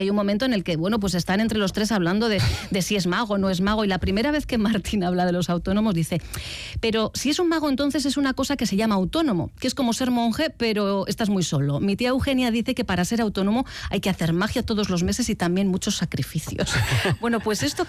Hay un momento en el que, bueno, pues están entre los tres hablando de si es mago o no es mago, y la primera vez que Martín habla de los autónomos dice, pero si es un mago entonces es una cosa que se llama autónomo, que es como ser monje, pero estás muy solo. Mi tía Eugenia dice que para ser autónomo hay que hacer magia todos los meses y también muchos sacrificios. Bueno, pues esto